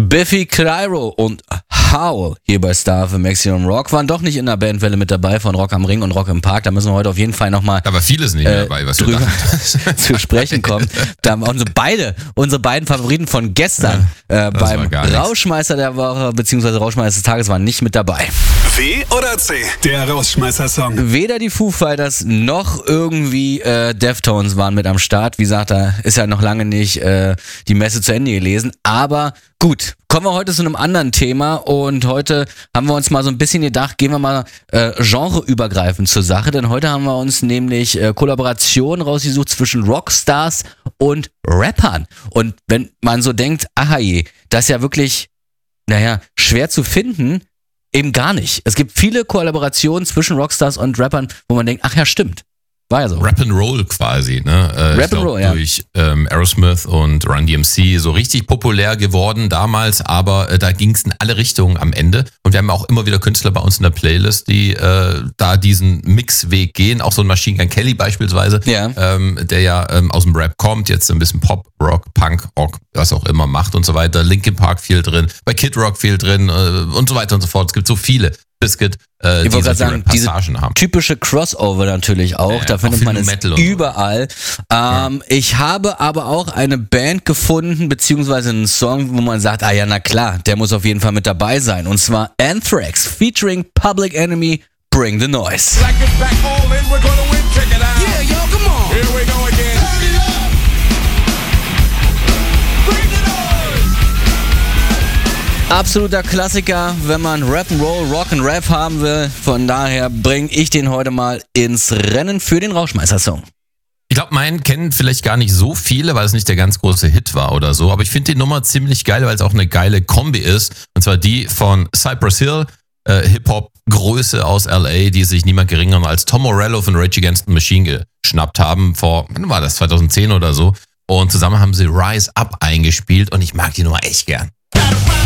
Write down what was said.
Biffy Clyro und Howl hier bei Star für Maximum Rock waren doch nicht in der Bandwelle mit dabei von Rock am Ring und Rock im Park. Da müssen wir heute auf jeden Fall nochmal da war vieles nicht mehr dabei, was drüber zu sprechen kommen. Da haben unsere beiden Favoriten von gestern beim Rauschmeister der Woche bzw. Rauschmeister des Tages waren nicht mit dabei. W oder C, der Rauschmeißer-Song? Weder die Foo Fighters noch irgendwie Deftones waren mit am Start. Wie gesagt, da ist ja noch lange nicht die Messe zu Ende gelesen. Aber gut, kommen wir heute zu einem anderen Thema und heute haben wir uns mal so ein bisschen gedacht, gehen wir mal genreübergreifend zur Sache, denn heute haben wir uns nämlich Kollaborationen rausgesucht zwischen Rockstars und Rappern. Und wenn man so denkt, aha je, das ist ja wirklich, schwer zu finden, eben gar nicht. Es gibt viele Kollaborationen zwischen Rockstars und Rappern, wo man denkt, ach ja, stimmt. War ja so. Rap'n'Roll quasi, ne? Rap'n'Roll, ja. Durch Aerosmith und Run DMC so richtig populär geworden damals, aber da ging es in alle Richtungen am Ende. Und wir haben auch immer wieder Künstler bei uns in der Playlist, die da diesen Mixweg gehen. Auch so ein Machine Gun Kelly beispielsweise, der ja aus dem Rap kommt, jetzt ein bisschen Pop, Rock, Punk, Rock, was auch immer macht und so weiter. Linkin Park viel drin, bei Kid Rock viel drin und so weiter und so fort. Es gibt so viele. Biscuit, ich wollte gerade sagen, diese haben. Typische Crossover natürlich auch, da findet man es überall. Ich habe aber auch eine Band gefunden, beziehungsweise einen Song, wo man sagt, na klar, der muss auf jeden Fall mit dabei sein. Und zwar Anthrax featuring Public Enemy, Bring the Noise. Absoluter Klassiker, wenn man Rap'n'Roll, Rock'n'Rap haben will. Von daher bringe ich den heute mal ins Rennen für den Rauschmeißer-Song. Ich glaube, meinen kennen vielleicht gar nicht so viele, weil es nicht der ganz große Hit war oder so. Aber ich finde die Nummer ziemlich geil, weil es auch eine geile Kombi ist. Und zwar die von Cypress Hill, Hip-Hop-Größe aus L.A., die sich niemand geringer als Tom Morello von Rage Against the Machine geschnappt haben. Wann war das? 2010 oder so. Und zusammen haben sie Rise Up eingespielt und ich mag die Nummer echt gern.